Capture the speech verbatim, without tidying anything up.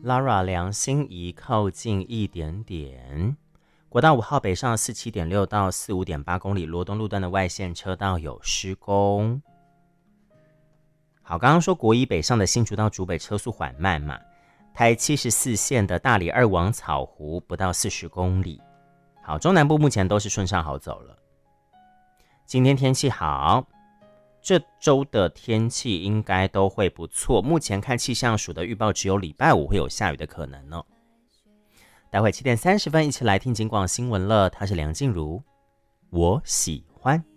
Lara 梁心怡靠近一点点。国道五号北上四七点六到四五点八公里，罗东路段的外线车道有施工。好，刚刚说国一北上的新竹到竹北车速缓慢嘛，台七十四线的大里二往草湖不到四十公里。好，中南部目前都是顺畅好走了。今天天气好，这周的天气应该都会不错。目前看气象署的预报，只有礼拜五会有下雨的可能哦。待会七点三十分一起来听警广新闻了，他是梁静茹，我喜欢。